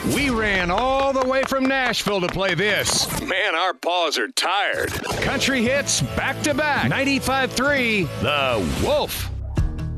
We ran all the way from Nashville to play this. Man, our paws are tired. Country hits back to back. 95.3 The Wolf.